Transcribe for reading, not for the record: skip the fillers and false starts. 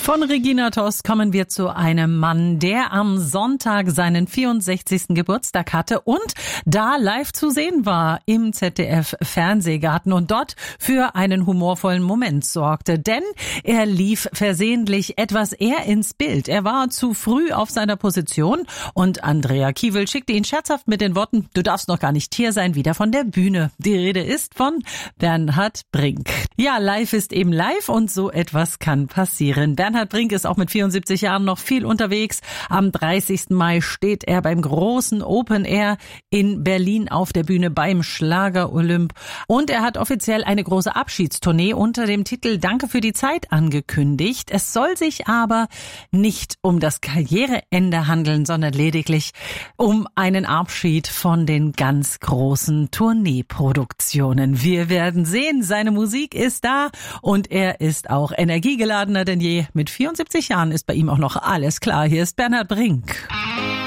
Von Regina Tost kommen wir zu einem Mann, der am Sonntag seinen 64. Geburtstag hatte und da live zu sehen war im ZDF-Fernsehgarten und dort für einen humorvollen Moment sorgte. Denn er lief versehentlich etwas eher ins Bild. Er war zu früh auf seiner Position und Andrea Kiewel schickte ihn scherzhaft mit den Worten: Du darfst noch gar nicht hier sein, wieder von der Bühne. Die Rede ist von Bernhard Brink. Ja, live ist eben live und so etwas kann passieren. Bernhard Brink ist auch mit 74 Jahren noch viel unterwegs. Am 30. Mai steht er beim großen Open Air in Berlin auf der Bühne beim Schlager Olymp. Und er hat offiziell eine große Abschiedstournee unter dem Titel Danke für die Zeit angekündigt. Es soll sich aber nicht um das Karriereende handeln, sondern lediglich um einen Abschied von den ganz großen Tourneeproduktionen. Wir werden sehen, seine Musik ist da und er ist auch energiegeladener denn je. Mit 74 Jahren ist bei ihm auch noch alles klar. Hier ist Bernhard Brink.